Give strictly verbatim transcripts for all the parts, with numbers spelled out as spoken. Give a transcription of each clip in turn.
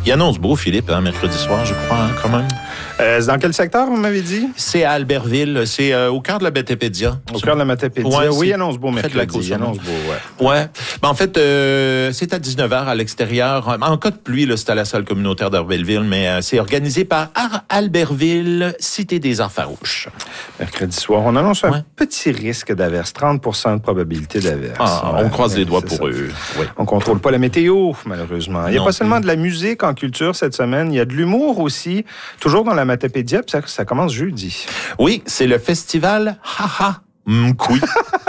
Il annonce beau, Philippe, hein, mercredi soir, je crois, hein, quand même. Euh, c'est dans quel secteur, vous m'avez dit? C'est à Albertville, c'est euh, au cœur de la Matapédia. Au cœur de la Matapédia. Ouais, oui, il annonce beau mercredi. Il annonce beau, ouais. Ouais. Ben, en fait, euh, c'est à dix-neuf heures à l'extérieur. En cas de pluie, là, c'est à la salle communautaire d'Albertville, mais euh, c'est organisé par Ar- Albertville, Cité des Arts farouches. Mercredi soir, on annonce un ouais. petit risque d'averse, trente pour cent de probabilité d'averse. Ah, ouais, on croise ouais, les doigts pour ça. eux. Ouais. On contrôle pas la météo, malheureusement. Il n'y a non pas plus. seulement de la musique en culture cette semaine, il y a de l'humour aussi, toujours dans la Matapédia, puis ça, ça commence jeudi. Oui, c'est le festival Haha Mkoui.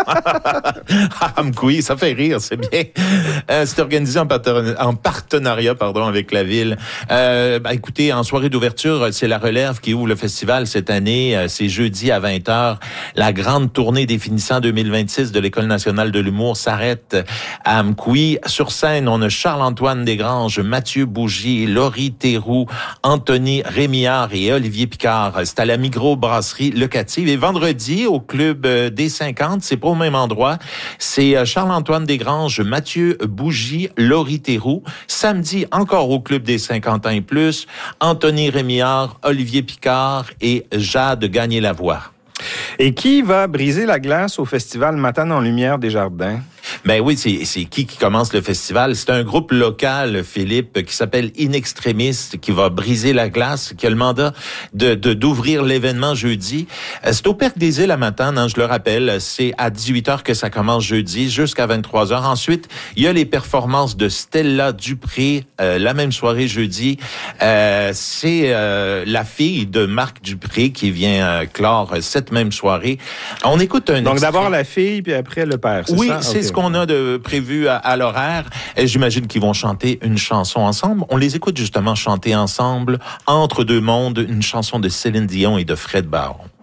Haha Mkoui, ça fait rire, c'est bien. Euh, c'est organisé en, parten- en partenariat pardon, avec la ville. Euh, bah, écoutez, en soirée d'ouverture, c'est la Relève qui ouvre le festival cette année. Euh, c'est jeudi à vingt heures. La grande tournée des finissants deux mille vingt-six de l'École nationale de l'humour s'arrête à Mkoui. Sur scène, on a Charles-Antoine Desgranges, Mathieu Bougie, Laurie Théroux, Anthony Rémillard et Olivier Picard. C'est à la microbrasserie locative. Et vendredi, au club des cinquante, c'est pas au même endroit. C'est Charles-Antoine Desgranges, Mathieu Bougie, Laurie Théroux. Samedi, encore au club des cinquante ans et plus, Anthony Rémillard, Olivier Picard et Jade Gagné-Lavoie. Et qui va briser la glace au festival Matane en Lumière des Jardins? Ben oui, c'est, c'est qui qui commence le festival? C'est un groupe local, Philippe, qui s'appelle In Extremis, qui va briser la glace, qui a le mandat de, de d'ouvrir l'événement jeudi. C'est au Parc des Îles à Matane, hein, je le rappelle. C'est à dix-huit heures que ça commence jeudi, jusqu'à vingt-trois heures. Ensuite, il y a les performances de Stella Dupré, euh, la même soirée jeudi. Euh, c'est euh, la fille de Marc Dupré qui vient euh, clore cette même soirée. On écoute un Donc extrait. d'abord la fille, puis après le père, c'est oui, ça? c'est okay. ce qu'on a de prévu à, à l'horaire. Et j'imagine qu'ils vont chanter une chanson ensemble. On les écoute justement chanter ensemble, Entre deux mondes, une chanson de Céline Dion et de Fred Baron.